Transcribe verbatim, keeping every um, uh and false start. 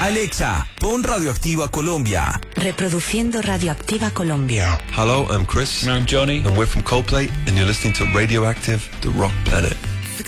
Alexa, pon Radioactiva Colombia. Reproduciendo Radioactiva Colombia. Hello, I'm Chris. And I'm Johnny. And we're from Coldplay, and you're listening to Radioactive, the rock planet.